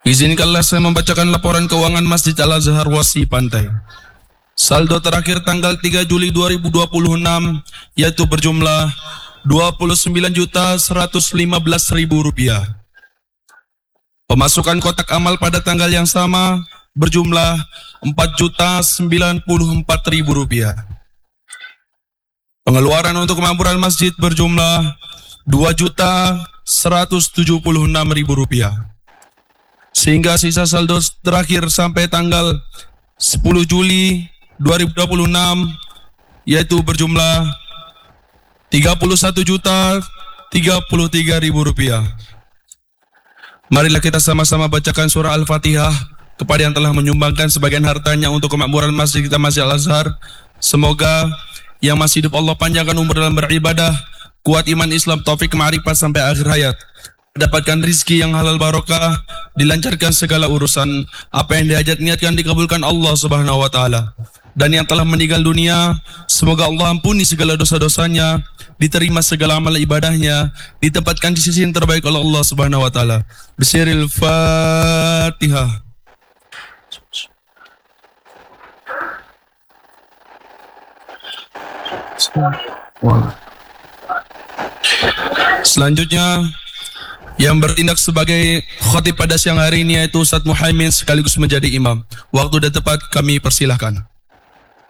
Izinkanlah saya membacakan laporan keuangan Masjid Al-Azhar Wasi Pantai. Saldo terakhir tanggal 3 Juli 2026 yaitu berjumlah Rp29.115.000. Pemasukan kotak amal pada tanggal yang sama berjumlah Rp4.094.000. Pengeluaran untuk kemakmuran masjid berjumlah Rp2.176.000. Sehingga sisa saldo terakhir sampai tanggal 10 Juli 2026 yaitu berjumlah Rp31.033.000. Marilah kita sama-sama bacakan surah Al-Fatihah kepada yang telah menyumbangkan sebagian hartanya untuk kemakmuran masjid kita Masjid Al-Azhar. Semoga yang masih hidup Allah panjangkan umur dalam beribadah, kuat iman Islam, taufik ma'rifat sampai akhir hayat, mendapatkan rizki yang halal barokah, dilancarkan segala urusan, apa yang dihajat niatkan dikabulkan Allah Subhanahu wa taala. Dan yang telah meninggal dunia, semoga Allah ampuni segala dosa-dosanya, diterima segala amal ibadahnya, ditempatkan di sisi yang terbaik oleh Allah Subhanahu wa taala. Bismillahil Fatihah. Selanjutnya yang bertindak sebagai khatib pada siang hari ini yaitu Ustadz Muhaimin sekaligus menjadi imam. Waktu dan tepat kami persilahkan.